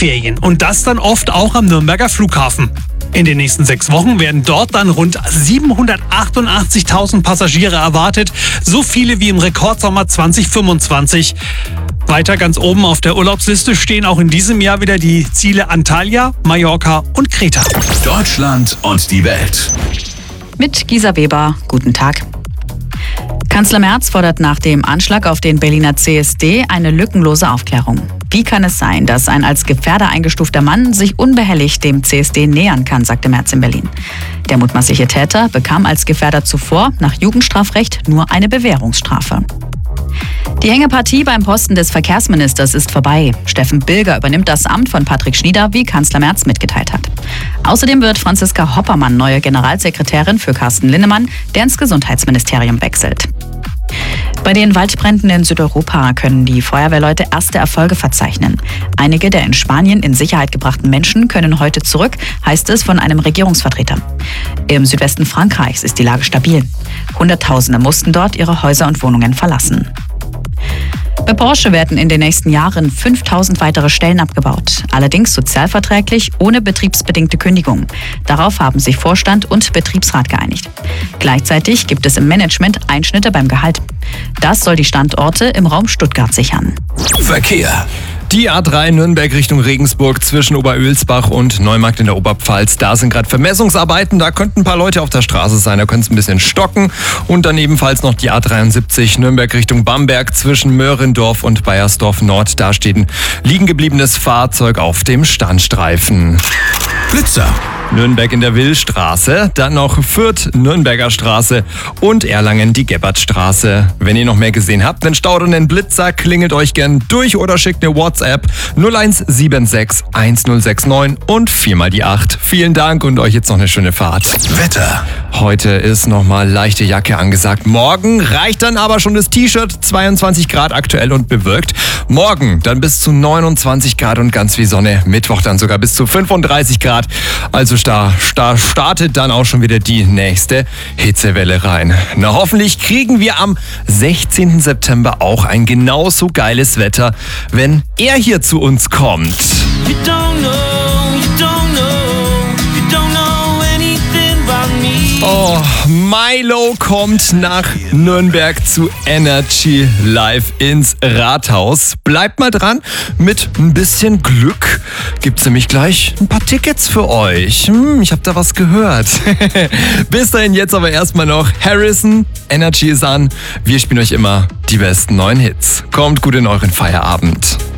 Ferien und das dann oft auch am Nürnberger Flughafen. In den nächsten 6 Wochen werden dort dann rund 788.000 Passagiere erwartet, so viele wie im Rekordsommer 2025. Weiter ganz oben auf der Urlaubsliste stehen auch in diesem Jahr wieder die Ziele Antalya, Mallorca und Kreta. Deutschland und die Welt. Mit Gisa Weber, guten Tag. Kanzler Merz fordert nach dem Anschlag auf den Berliner CSD eine lückenlose Aufklärung. Wie kann es sein, dass ein als Gefährder eingestufter Mann sich unbehelligt dem CSD nähern kann, sagte Merz in Berlin. Der mutmaßliche Täter bekam als Gefährder zuvor nach Jugendstrafrecht nur eine Bewährungsstrafe. Die Hängepartie beim Posten des Verkehrsministers ist vorbei. Steffen Bilger übernimmt das Amt von Patrick Schnieder, wie Kanzler Merz mitgeteilt hat. Außerdem wird Franziska Hoppermann neue Generalsekretärin für Carsten Linnemann, der ins Gesundheitsministerium wechselt. Bei den Waldbränden in Südeuropa können die Feuerwehrleute erste Erfolge verzeichnen. Einige der in Spanien in Sicherheit gebrachten Menschen können heute zurück, heißt es von einem Regierungsvertreter. Im Südwesten Frankreichs ist die Lage stabil. Hunderttausende mussten dort ihre Häuser und Wohnungen verlassen. Bei Porsche werden in den nächsten Jahren 5.000 weitere Stellen abgebaut. Allerdings sozialverträglich, ohne betriebsbedingte Kündigung. Darauf haben sich Vorstand und Betriebsrat geeinigt. Gleichzeitig gibt es im Management Einschnitte beim Gehalt. Das soll die Standorte im Raum Stuttgart sichern. Verkehr. Die A3 Nürnberg Richtung Regensburg zwischen Oberölsbach und Neumarkt in der Oberpfalz. Da sind gerade Vermessungsarbeiten. Da könnten ein paar Leute auf der Straße sein. Da könnte es ein bisschen stocken. Und dann ebenfalls noch die A73 Nürnberg Richtung Bamberg zwischen Möhrendorf und Baiersdorf Nord. Da steht ein liegen gebliebenes Fahrzeug auf dem Standstreifen. Blitzer. Nürnberg in der Willstraße, dann noch Fürth, Nürnberger Straße und Erlangen die Gebhardtstraße. Wenn ihr noch mehr gesehen habt, einen Stau oder einen Blitzer, klingelt euch gern durch oder schickt eine WhatsApp 0176 1069 und 4 die 8. Vielen Dank und euch jetzt noch eine schöne Fahrt. Wetter. Heute ist nochmal leichte Jacke angesagt. Morgen reicht dann aber schon das T-Shirt, 22 Grad aktuell und bewölkt. Morgen dann bis zu 29 Grad und ganz wie Sonne. Mittwoch dann sogar bis zu 35 Grad. Also da startet dann auch schon wieder die nächste Hitzewelle rein. Na, hoffentlich kriegen wir am 16. September auch ein genauso geiles Wetter, wenn er hier zu uns kommt. Oh, Milo kommt nach Nürnberg zu Energy Live ins Rathaus. Bleibt mal dran, mit ein bisschen Glück gibt's nämlich gleich ein paar Tickets für euch. Ich habe da was gehört. Bis dahin jetzt aber erstmal noch Harrison, Energy ist an. Wir spielen euch immer die besten neuen Hits. Kommt gut in euren Feierabend.